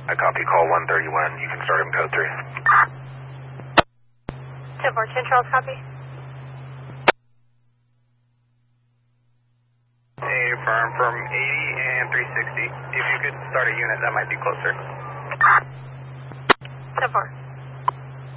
I copy call 131. You can start him code 3. 10-4, Charles, copy. Hey, firm from 80 and 360. If you could start a unit, that might be closer. 10-4.